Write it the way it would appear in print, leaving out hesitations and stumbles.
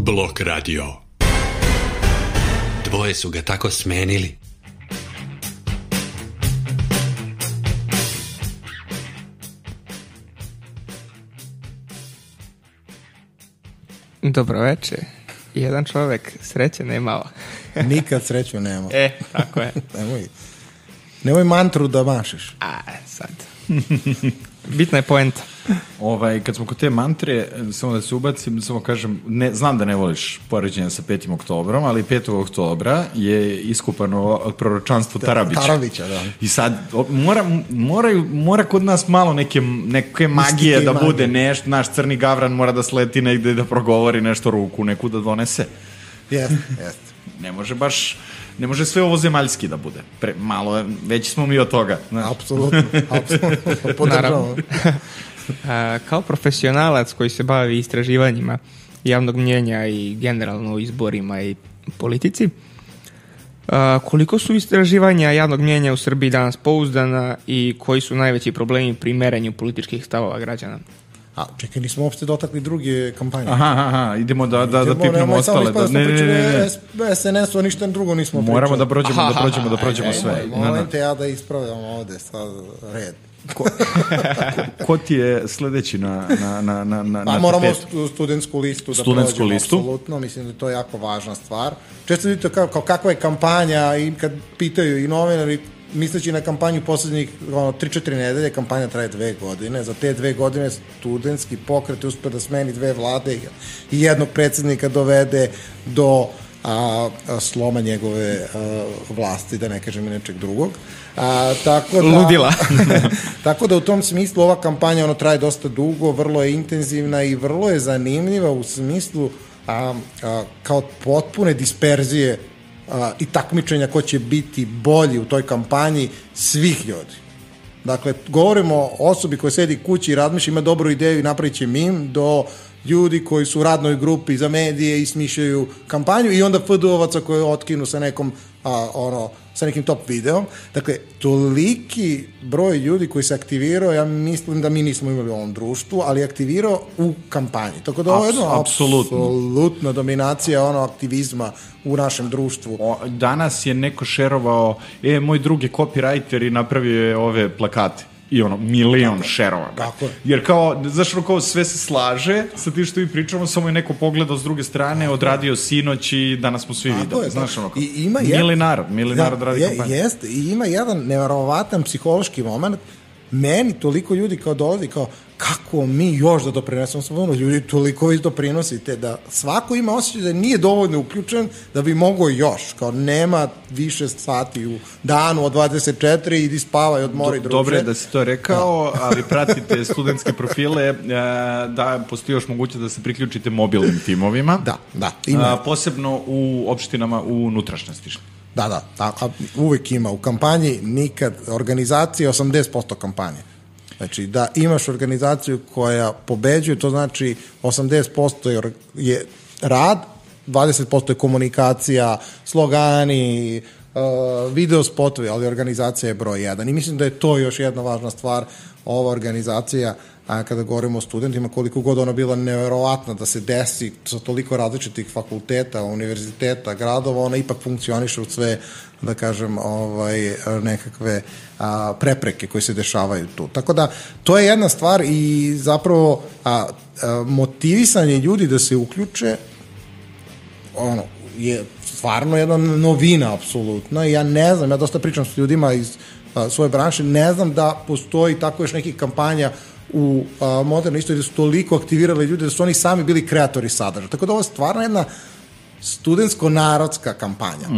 Blok radio. Dvoje su ga tako smenili. Dobro večer. Jedan čovek sreće nemao. Nikad sreću nema. Tako je. Nemoj mantru da mašeš. Sad. Bitna je poenta. Kad smo kod te mantre, samo da se ubacim, samo kažem, znam da ne voliš poređenja sa 5. oktobrom, ali 5. oktobra je iskupano proročanstvo Tarabića. Tarabića, da. I sad, mora kod nas malo neke magije da bude nešto, naš crni gavran mora da sleti negde da progovori nešto ruku, neku da donese. Jeste. Ne može sve ovo zemaljski da bude. Malo, veći smo mi od toga. Apsolutno. Podržavam. Kao profesionalac koji se bavi istraživanjima javnog mnjenja i generalno izborima i politici, koliko su istraživanja javnog mnjenja u Srbiji danas pouzdana i koji su najveći problemi pri merenju političkih stavova građana? Čekaj, nismo uopšte dotakli druge kampanje. Aha, idemo da pipnemo ostale. Ne, SNS-u ništa drugo nismo pričali. Moramo da prođemo sve. Molim te ja da ispravljam ovde sad red. Ko ti je sledeći na moramo studentsku listu da prođemo, apsolutno, mislim da je to jako važna stvar. Često vidite kao kakva je kampanja i kad pitaju i novinari, misleći na kampanju poslednjih 3-4 nedelje, kampanja traje 2 godine. Za te 2 godine studentski pokret uspe da smeni 2 vlade i jednog predsjednika dovede do sloma njegove vlasti, da ne kažem i nečeg drugog. Ludila. Tako da u tom smislu ova kampanja traje dosta dugo, vrlo je intenzivna i vrlo je zanimljiva u smislu kao potpune disperzije i takmičenja ko će biti bolji u toj kampanji svih ljudi. Dakle, govorimo o osobi koja sedi kući i razmišlja, ima dobru ideju i napravit će mim, do ljudi koji su u radnoj grupi za medije i smišljaju kampanju i onda FDU-ovaca koji otkinu sa nekom sa nekim top videom. Dakle, toliki broj ljudi koji se aktivirao, ja mislim da mi nismo imali u ovom društvu, ali aktivirao u kampanji. Tako da ovo je apsolutna dominacija aktivizma u našem društvu. Danas je neko šerovao, moj drug je copywriter i napravio je ove plakate. I milion šerova. Jer kao sve se slaže sa tim što mi pričamo, samo je neko pogledao s druge strane, odradio sinoć i danas smo svi videli. Znaš mili narod radi kampanju. Jeste, i ima jedan neverovatan psihološki moment. Meni toliko ljudi kao dolazi, kao kako mi još da doprinesemo, ljudi toliko vi doprinosite, da svako ima osjećaj da nije dovoljno uključen da bi mogao još, kao nema više sati u danu od 24, idi spavaj, odmori druže. Dobro je da si to rekao, ali pratite studentske profile, da postoji još moguće da se priključite mobilnim timovima. Da, ima. Posebno u opštinama u unutrašnjosti. Da, uvek ima u kampanji, nikad, organizacija 80% kampanje. Znači, da imaš organizaciju koja pobeđuje, to znači 80% je rad, 20% je komunikacija, slogani, video spotovi, ali organizacija je broj 1. I mislim da je to još jedna važna stvar, ova organizacija, kada govorimo o studentima, koliko god ona bila neverovatna da se desi sa toliko različitih fakulteta, univerziteta, gradova, ona ipak funkcioniše u sve, da kažem, nekakve prepreke koje se dešavaju tu. Tako da, to je jedna stvar i zapravo motivisanje ljudi da se uključe je stvarno jedna novina, apsolutno. Ja ne znam, ja dosta pričam s ljudima iz svoje branše, ne znam da postoji tako još nekih kampanja u modernoj istoriji da su toliko aktivirali ljude, da su oni sami bili kreatori sadržaja. Tako da ovo je stvarno jedna studentsko-narodska kampanja.